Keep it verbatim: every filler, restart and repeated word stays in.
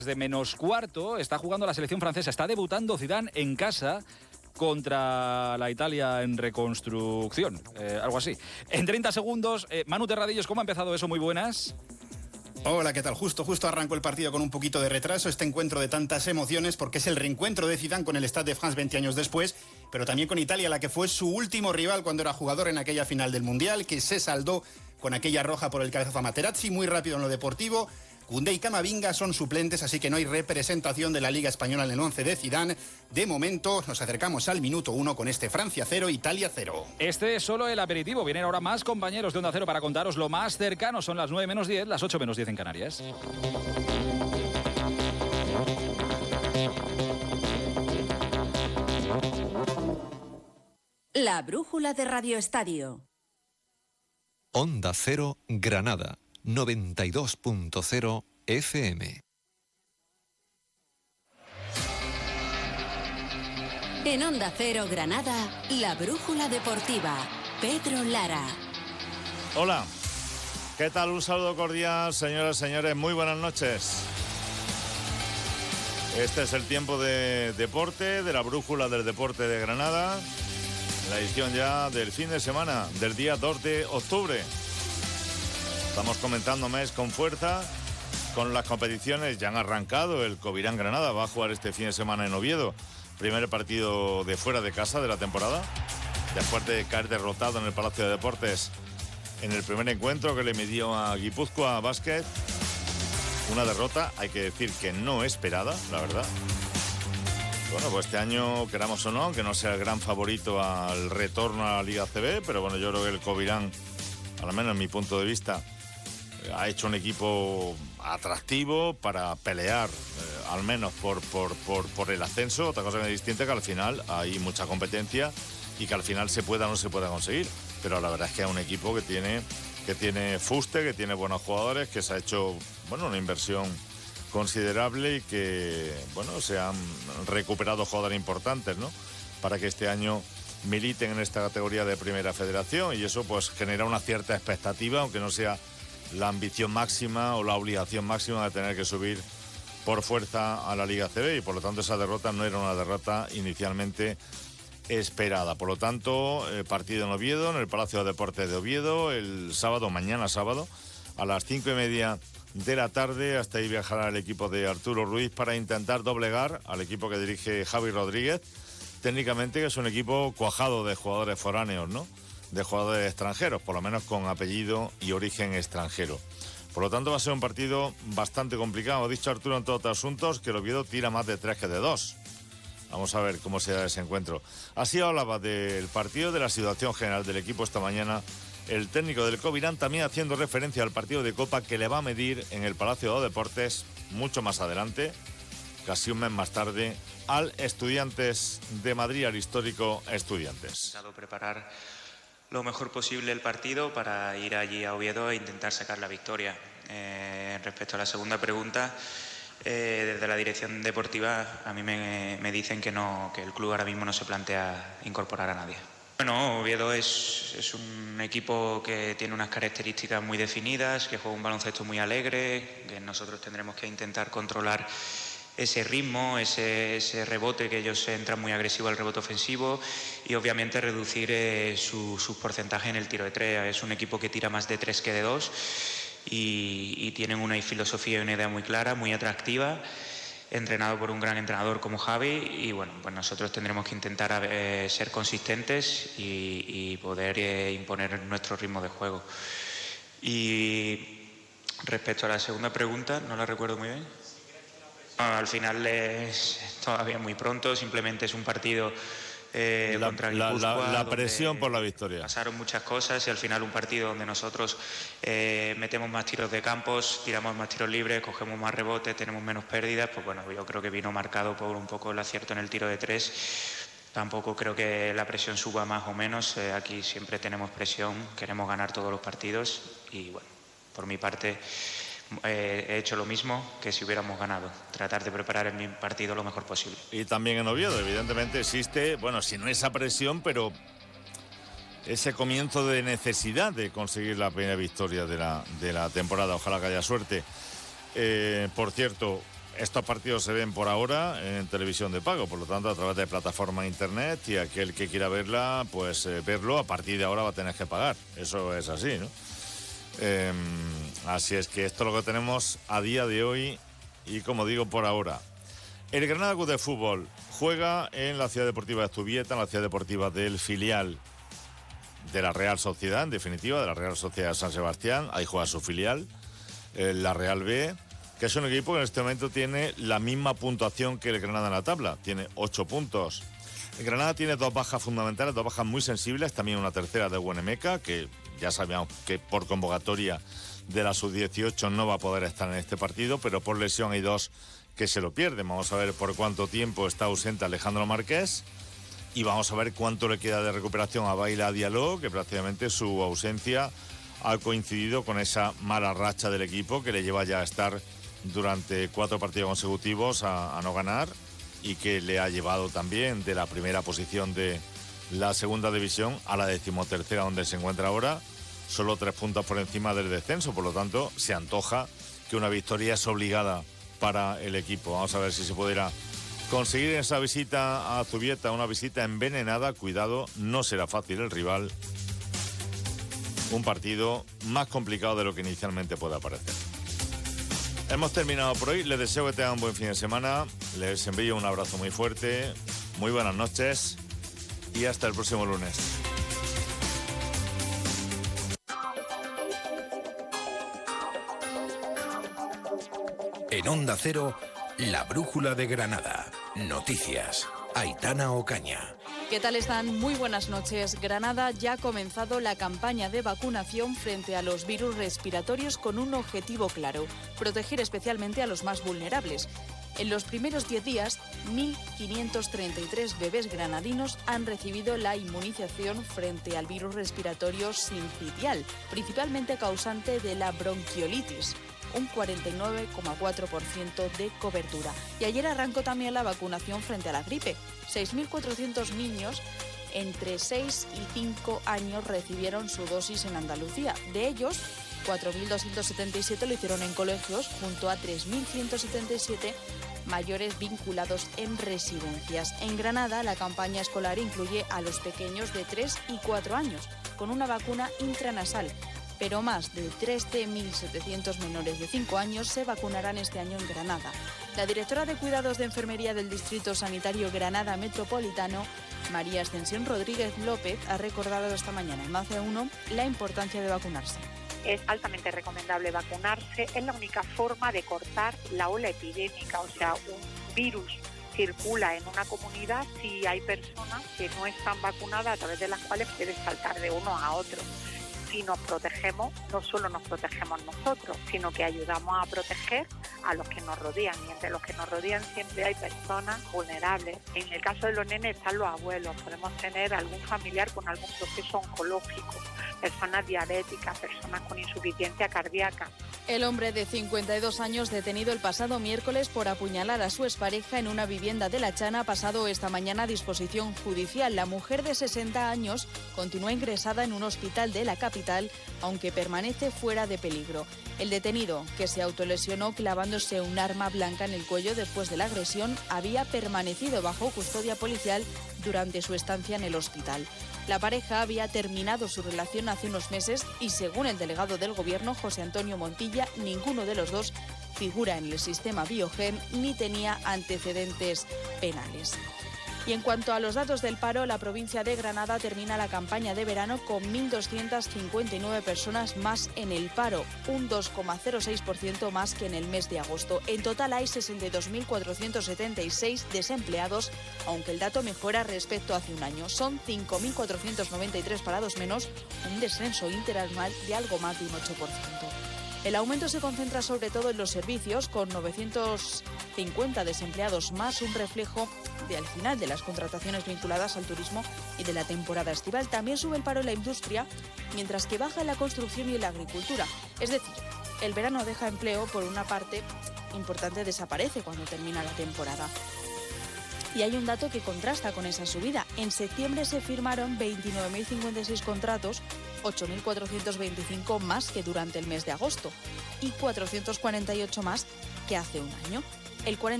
De menos cuarto está jugando la selección francesa, está debutando Zidane en casa contra la Italia en reconstrucción, eh, algo así. En treinta segundos, eh, Manu Terradillos, ¿cómo ha empezado eso? Muy buenas. Hola, ¿qué tal? Justo, justo arrancó el partido con un poquito de retraso, este encuentro de tantas emociones, porque es el reencuentro de Zidane con el Stade de France veinte años después, pero también con Italia, la que fue su último rival cuando era jugador en aquella final del Mundial, que se saldó con aquella roja por el cabezazo a Materazzi, muy rápido en lo deportivo. Koundé y Camavinga son suplentes, así que no hay representación de la Liga Española en el once de Zidane. De momento nos acercamos al minuto uno con este Francia cero, Italia cero. Este es solo el aperitivo. Vienen ahora más compañeros de Onda Cero para contaros lo más cercano. Son las nueve menos diez, las ocho menos diez en Canarias. La brújula de Radio Estadio. Onda Cero, Granada. noventa y dos punto cero F M. En Onda Cero Granada, la brújula deportiva. Pedro Lara. Hola, ¿qué tal? Un saludo cordial, señoras y señores. Muy buenas noches. Este es el tiempo de deporte, de la brújula del deporte de Granada. La edición ya del fin de semana, del día dos de octubre. Estamos comentando mes con fuerza, con las competiciones. Ya han arrancado. El Covirán Granada va a jugar este fin de semana en Oviedo. Primer partido de fuera de casa de la temporada. Después de caer derrotado en el Palacio de Deportes en el primer encuentro que le midió a Guipúzcoa Basket. Una derrota, hay que decir que no esperada, la verdad. Bueno, pues este año, queramos o no, que no sea el gran favorito al retorno a la Liga A C B, pero bueno, yo creo que el Covirán, al menos en mi punto de vista, ha hecho un equipo atractivo para pelear, eh, al menos por, por, por, por el ascenso. Otra cosa que es distinta, que al final hay mucha competencia y que al final se pueda o no se pueda conseguir. Pero la verdad es que es un equipo que tiene, que tiene fuste, que tiene buenos jugadores, que se ha hecho, bueno, una inversión considerable y que, bueno, se han recuperado jugadores importantes, ¿no? Para que este año militen en esta categoría de Primera Federación, y eso pues genera una cierta expectativa, aunque no sea la ambición máxima o la obligación máxima de tener que subir por fuerza a la Liga A C B, y por lo tanto esa derrota no era una derrota inicialmente esperada. Por lo tanto, eh, partido en Oviedo, en el Palacio de Deportes de Oviedo, el sábado, mañana sábado, a las cinco y media de la tarde. Hasta ahí viajará el equipo de Arturo Ruiz para intentar doblegar al equipo que dirige Javi Rodríguez. Técnicamente, que es un equipo cuajado de jugadores foráneos, ¿no? De jugadores extranjeros, por lo menos con apellido y origen extranjero. Por lo tanto, va a ser un partido bastante complicado. Ha dicho Arturo en todos los asuntos que el Oviedo tira más de tres que de dos. Vamos a ver cómo se da ese encuentro. Así hablaba del partido, de la situación general del equipo esta mañana el técnico del Covirán, también haciendo referencia al partido de Copa que le va a medir en el Palacio de Deportes mucho más adelante, casi un mes más tarde, al Estudiantes de Madrid, al histórico Estudiantes. Preparar lo mejor posible el partido para ir allí a Oviedo e intentar sacar la victoria. Eh, respecto a la segunda pregunta, eh, desde la dirección deportiva a mí me, me dicen que, no, que el club ahora mismo no se plantea incorporar a nadie. Bueno, Oviedo es, es un equipo que tiene unas características muy definidas, que juega un baloncesto muy alegre, que nosotros tendremos que intentar controlar ese ritmo, ese, ese rebote, que ellos entran muy agresivo al rebote ofensivo, y obviamente reducir eh, su, su porcentaje en el tiro de tres. Es un equipo que tira más de tres que de dos y, y tienen una filosofía y una idea muy clara, muy atractiva, entrenado por un gran entrenador como Javi, y bueno, pues nosotros tendremos que intentar eh, ser consistentes y, y poder eh, imponer nuestro ritmo de juego. Y respecto a la segunda pregunta, no la recuerdo muy bien. Al final es todavía muy pronto, simplemente es un partido eh, la, contra la, Guipúzcoa, la, la presión por la victoria. Pasaron muchas cosas y al final un partido donde nosotros eh, metemos más tiros de campos, tiramos más tiros libres, cogemos más rebotes, tenemos menos pérdidas. Pues bueno, yo creo que vino marcado por un poco el acierto en el tiro de tres. Tampoco creo que la presión suba más o menos. Eh, aquí siempre tenemos presión, queremos ganar todos los partidos y bueno, por mi parte Eh, he hecho lo mismo que si hubiéramos ganado, tratar de preparar el partido lo mejor posible. Y también en Oviedo, evidentemente existe, bueno, si no esa presión, pero ese comienzo de necesidad de conseguir la primera victoria de la, de la temporada. Ojalá que haya suerte. Eh, por cierto, estos partidos se ven por ahora en televisión de pago, por lo tanto a través de plataforma internet, y aquel que quiera verla, pues eh, verlo, a partir de ahora va a tener que pagar. Eso es así, ¿no? Eh, así es que esto es lo que tenemos a día de hoy y, como digo, por ahora. El Granada Club de Fútbol juega en la Ciudad Deportiva de Zubieta, en la Ciudad Deportiva del filial de la Real Sociedad, en definitiva, de la Real Sociedad de San Sebastián. Ahí juega su filial, eh, la Real B, que es un equipo que en este momento tiene la misma puntuación que el Granada en la tabla, tiene ocho puntos. El Granada tiene dos bajas fundamentales, dos bajas muy sensibles, también una tercera de Buenemeca, que ya sabíamos que por convocatoria de la sub dieciocho no va a poder estar en este partido, pero por lesión hay dos que se lo pierden. Vamos a ver por cuánto tiempo está ausente Alejandro Marqués y vamos a ver cuánto le queda de recuperación a Baila Diallo, que prácticamente su ausencia ha coincidido con esa mala racha del equipo que le lleva ya a estar durante cuatro partidos consecutivos a, a no ganar, y que le ha llevado también de la primera posición de la segunda división a la decimotercera, donde se encuentra ahora, solo tres puntos por encima del descenso. Por lo tanto, se antoja que una victoria es obligada para el equipo. Vamos a ver si se pudiera conseguir esa visita a Zubieta, una visita envenenada. Cuidado, no será fácil el rival. Un partido más complicado de lo que inicialmente pueda parecer. Hemos terminado por hoy. Les deseo que tengan un buen fin de semana. Les envío un abrazo muy fuerte. Muy buenas noches y hasta el próximo lunes. En Onda Cero, la Brújula de Granada. Noticias. Aitana Ocaña. ¿Qué tal están? Muy buenas noches. Granada ya ha comenzado la campaña de vacunación frente a los virus respiratorios con un objetivo claro: proteger especialmente a los más vulnerables. En los primeros diez días, mil quinientos treinta y tres bebés granadinos han recibido la inmunización frente al virus respiratorio sincitial, principalmente causante de la bronquiolitis. Un cuarenta y nueve coma cuatro por ciento de cobertura. Y ayer arrancó también la vacunación frente a la gripe. seis mil cuatrocientos niños entre seis y cinco años recibieron su dosis en Andalucía. De ellos, cuatro mil doscientos setenta y siete lo hicieron en colegios, junto a tres mil ciento setenta y siete mayores vinculados en residencias. En Granada, la campaña escolar incluye a los pequeños de tres y cuatro años, con una vacuna intranasal. Pero más de trece mil setecientos menores de cinco años se vacunarán este año en Granada. La directora de Cuidados de Enfermería del Distrito Sanitario Granada Metropolitano, María Ascensión Rodríguez López, ha recordado esta mañana en Más de Uno la importancia de vacunarse. Es altamente recomendable vacunarse, es la única forma de cortar la ola epidémica, o sea, un virus circula en una comunidad si hay personas que no están vacunadas, a través de las cuales puede saltar de uno a otro. Si nos protegemos, no solo nos protegemos nosotros, sino que ayudamos a proteger a los que nos rodean, y entre los que nos rodean siempre hay personas vulnerables. En el caso de los nenes están los abuelos, podemos tener algún familiar con algún proceso oncológico, personas diabéticas, personas con insuficiencia cardíaca. El hombre de cincuenta y dos años, detenido el pasado miércoles por apuñalar a su expareja en una vivienda de La Chana, ha pasado esta mañana a disposición judicial. La mujer de sesenta años continúa ingresada en un hospital de la capital, aunque permanece fuera de peligro. El detenido, que se autolesionó clavándose un arma blanca en el cuello después de la agresión, había permanecido bajo custodia policial durante su estancia en el hospital. La pareja había terminado su relación hace unos meses y, según el delegado del Gobierno, José Antonio Montilla, ninguno de los dos figura en el sistema Biogen ni tenía antecedentes penales. Y en cuanto a los datos del paro, la provincia de Granada termina la campaña de verano con mil doscientas cincuenta y nueve personas más en el paro, un dos coma cero seis por ciento más que en el mes de agosto. En total hay sesenta y dos mil cuatrocientos setenta y seis desempleados, aunque el dato mejora respecto a hace un año. Son cinco mil cuatrocientos noventa y tres parados menos, un descenso interanual de algo más de un ocho por ciento. El aumento se concentra sobre todo en los servicios, con novecientos cincuenta desempleados más, un reflejo de al final de las contrataciones vinculadas al turismo y de la temporada estival. También sube el paro en la industria, mientras que baja en la construcción y en la agricultura. Es decir, el verano deja empleo, por una parte importante desaparece cuando termina la temporada. Y hay un dato que contrasta con esa subida. En septiembre se firmaron veintinueve mil cincuenta y seis contratos, ocho mil cuatrocientos veinticinco más que durante el mes de agosto y cuatrocientos cuarenta y ocho más que hace un año. el cuarenta